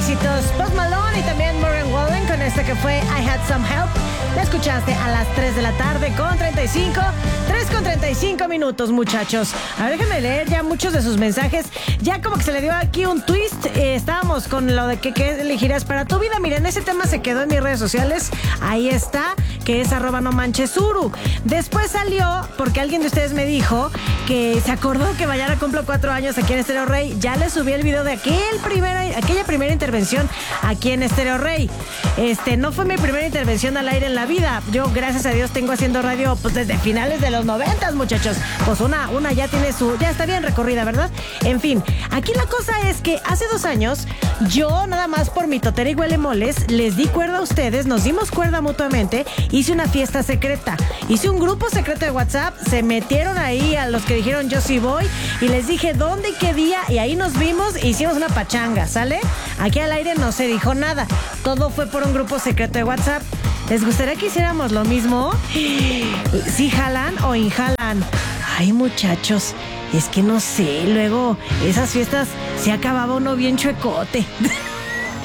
éxitos. Post Malone y también Morgan Wallen con esta que fue I Had Some Help. La escuchaste a las 3 de la tarde con 35. 3 con 35 minutos, muchachos. A ver, déjenme leer ya muchos de sus mensajes. Ya como que se le dio aquí un twist. Estábamos con lo de que elegirás para tu vida. Miren, ese tema se quedó en mis redes sociales. Ahí está, que es @nomanchesuru. Después salió porque alguien de ustedes me dijo que se acordó que mañana cumplo 4 años aquí en Estéreo Rey. Ya les subí el video de aquella primera intervención aquí en Estéreo Rey. No fue mi primera intervención al aire en la vida. Yo, gracias a Dios, tengo haciendo radio pues desde finales de los 90, muchachos. Pues una ya tiene ya está bien recorrida, ¿verdad? En fin, aquí la cosa es que hace 2 años, yo nada más por mi totera y huele moles, les di cuerda a ustedes, nos dimos cuerda mutuamente, hice una fiesta secreta. Hice un grupo secreto de WhatsApp, se metieron ahí a los que dijeron yo sí voy, y les dije dónde y qué día, y ahí nos vimos e hicimos una pachanga, ¿sale? Aquí al aire no se dijo nada, todo fue por un grupo secreto de WhatsApp. ¿Les gustaría que hiciéramos lo mismo? ¿Sí jalan o inhalan? Ay, muchachos, es que no sé, luego esas fiestas se acababa uno bien chuecote.